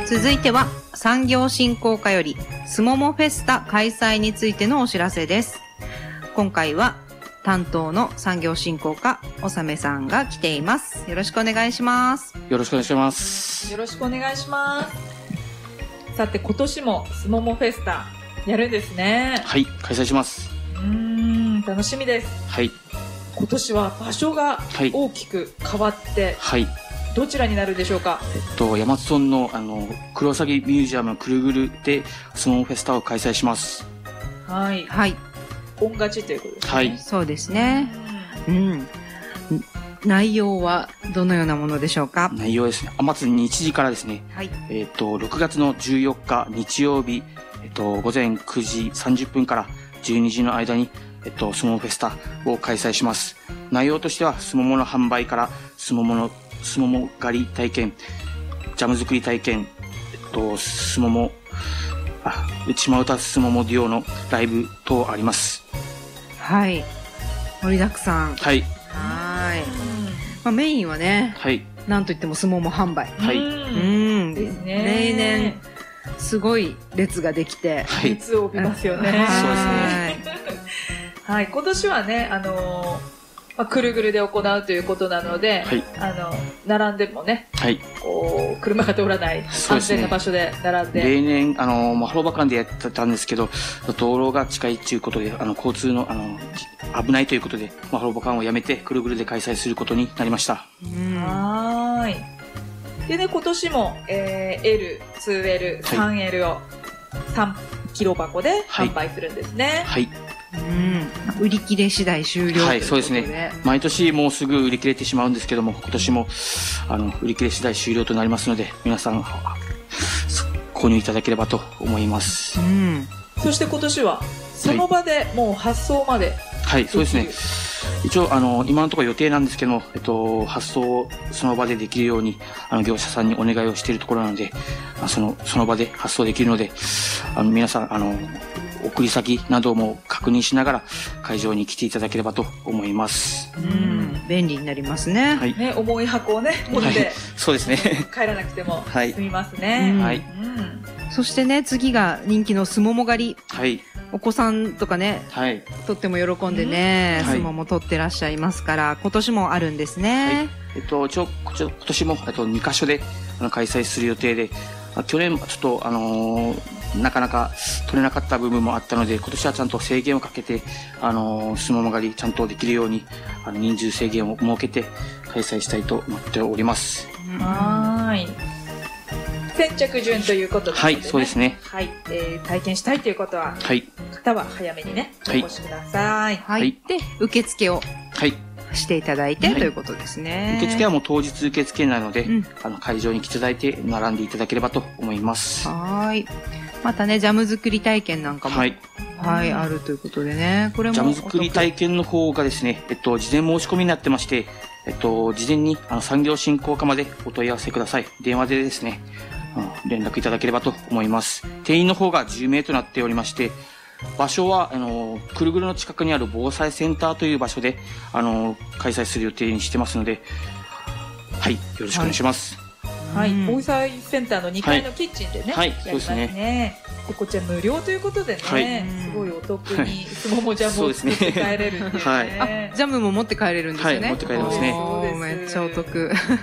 続いては産業振興課よりすももフェスタ開催についてのお知らせです。今回は担当の産業振興課おさめさんが来ています。よろしくお願いします。 よろしくお願いします。 よろしくお願いします。さて今年もすももフェスタやるんですね。 はい、開催します。 楽しみです。 はい。 今年は場所が大きく変わって、 はい。 どちらになるでしょうか。 山津村のクロウサギミュージアムくるぐるでスモモフェスタを開催します。 はい。 はい。 本勝ちということですね。 はい。 そうですね。内容はどのようなものでしょうか。 内容ですね。まず日時からですね。 はい。 6月の14日日曜日、午前9時30分から12時の間に、スモモフェスタを開催します。内容としては、スモモの販売から、スモモ狩り体験、ジャム作り体験、スモモ、内間歌スモモデュオのライブ等あります。 はい。盛りだくさん。 はい。 はい。メインはね、はい。なんといってもスモモ販売。 はい。 ですね。 例年、すごい列ができて。 はい。列を帯びますよね。 そうですね。 はい。今年はね、くるぐるで行うということなので、はい、並んでもね、はい、こう車が通らない安全な場所で並んで、 例年マハロバ間でやってたんですけど、道路が近いということで交通の危ないということでマハロバ間をやめてくるぐるで開催することになりました。 はい。でね、今年も、L、2L、3L を3キロ箱で販売するんですね。 はい。はい売り切れ次第終了。 はい、そうですね。毎年もうすぐ売り切れてしまうんですけども、今年も売り切れ次第終了となりますので、皆さん購入いただければと思います。 そして今年はその場でもう発送まで。 はい、そうですね。一応今のところ予定なんですけども、発送をその場でできるように業者さんにお願いをしているところなので、その場で発送できるので、皆さん送り先なども確認しながら会場に来ていただければと思います。 便利になりますね。 はい。ね、重い箱をね持って、はい、 そうですね。 帰らなくても済みますね。 はい。 そしてね、次が人気のすもも狩り。はい。お子さんとかね、はい。とっても喜んでね、すもも取ってらっしゃいますから、今年もあるんですね。 はい。今年も2カ所で開催する予定で、去年ちょっとなかなか取れなかった部分もあったので、今年はちゃんと制限をかけて、すもも狩りちゃんとできるように、人数制限を設けて開催したいと思っております。 はい。先着順ということで、ね。 はい、そうですね。 はい。体験したいということは、はい。方は早めにね、お越しください。 はい。で、受付を。はい。していただいて、ということですね。 受付はもう当日受付なので、会場に来ていただいて並んでいただければと思います。 はい。またね、ジャム作り体験なんかも、はい、あるということでね、これもジャム作り体験の方がですね、事前申し込みになってまして、事前に産業振興課までお問い合わせください。電話でですね、連絡いただければと思います。定員の方が10名となっておりまして、場所はくるぐるの近くにある防災センターという場所で開催する予定にしてますので、はい、よろしくお願いします。 はい、防災センターの2階のキッチンでね、 はい、 やりますね。でこちら無料ということでね、すごいお得にすももジャムを作って帰れるんでね。 ジャムも持って帰れるんですよね。 はい、持って帰れますね。 めっちゃお得。